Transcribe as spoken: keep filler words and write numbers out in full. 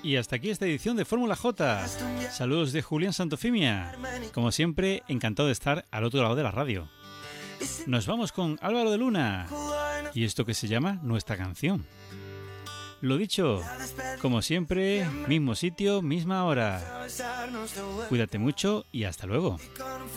Y hasta aquí esta edición de Fórmula J. Saludos de Julián Santofimia. Como siempre, encantado de estar al otro lado de la radio. Nos vamos con Álvaro de Luna y esto que se llama Nuestra Canción. Lo dicho, como siempre, mismo sitio, misma hora. Cuídate mucho y hasta luego.